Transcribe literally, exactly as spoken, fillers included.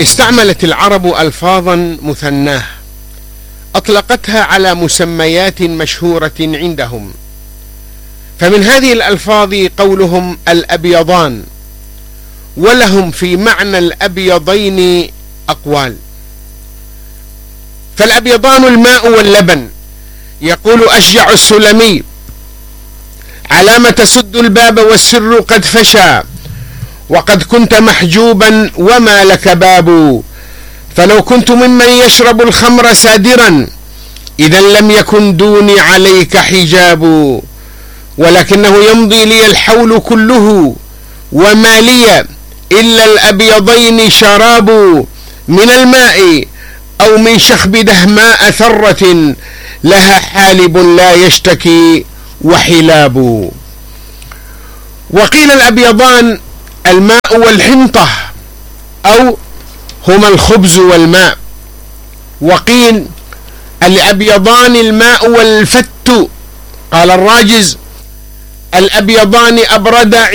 استعملت العرب ألفاظا مثناه أطلقتها على مسميات مشهورة عندهم، فمن هذه الألفاظ قولهم الأبيضان، ولهم في معنى الأبيضين أقوال. فالأبيضان الماء واللبن. يقول أشجع السلمي: علام تسد الباب والسر قد فشى، وقد كنت محجوبا وما لك باب، فلو كنت ممن يشرب الخمر سادرا إذا لم يكن دوني عليك حجاب، ولكنه يمضي لي الحول كله وما لي إلا الأبيضين شراب، من الماء أو من شخب دهماء ثرة لها حالب لا يشتكي وحلاب. وقيل الأبيضان الماء والحنطة أو هما الخبز والماء، وقيل الأبيضان الماء والفت. قال الراجز: الأبيضان أبرد